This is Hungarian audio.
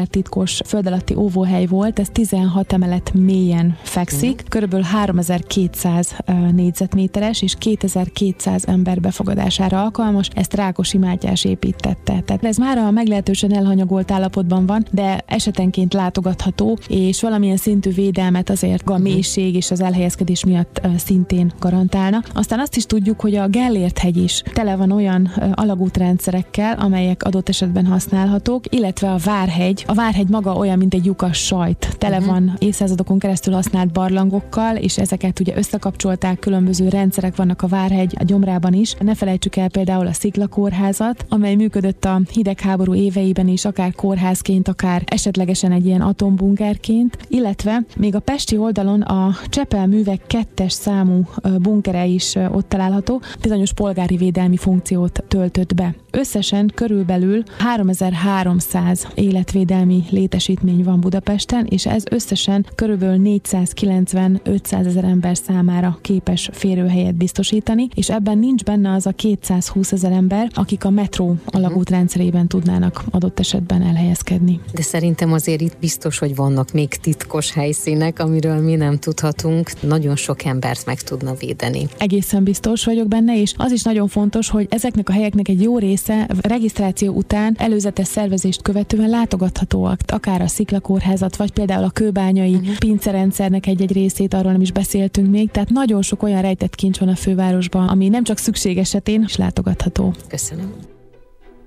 titkos föld alatti óvóhely volt, ez 16 emelet mélyen fekszik, körülbelül 3200 négyzetméteres és 2200 ember befogadására alkalmas, ezt Rákosi Mátyás építette. Tehát ez már a meglehetősen elhanyagolt állapotban van, de esetenként látogatható, és valamilyen szintű védelmet azért a mélység és az elhelyezkedés miatt szintén garantálna. Aztán azt is tudjuk, hogy a Gellért-hegy is tele van olyan alagútrendszerekkel, amelyek adott esetben használhatók, illetve a Várhegy. A Várhegy maga olyan, mint egy lyukas sajt. Tele van évszázadokon keresztül használt barlangokkal, és ezeket ugye összekapcsolták, különböző rendszerek vannak a Várhegy a gyomrában is. Ne felejtsük el például a Sziklakórházat, amely működött a hidegháború éveiben is, akár kórházként, akár esetlegesen egy ilyen atombunkerként, illetve még a pesti oldalon a Csepel művek 2-es számú bunkere is ott található, bizonyos polgári védelmi funkciót töltött be. Összesen körülbelül 3300 életvédelmi létesítmény van Budapesten, és ez összesen körülbelül 490-500 ezer ember számára képes férőhelyet biztosítani, és ebben nincs benne az a 220 ezer ember, akik a metró alagútrendszerében tudnának adott esetben elhelyezkedni. De szerintem azért itt biztos, hogy vannak még titkos helyszínek, amiről mi nem tudhatunk, nagyon sok embert meg tudna védeni. Egészen biztos vagyok benne, és az is nagyon fontos, hogy ezeknek a helyeknek egy jó része regisztráció után előzetes szervezést követően látogathatóak, akár a Sziklakórházat, vagy például a kőbányai pincerendszernek egy-egy részét, arról nem is beszéltünk még, tehát nagyon sok olyan rejtett kincs van a fővárosban, ami nem csak szükség esetén is látogatható. Köszönöm.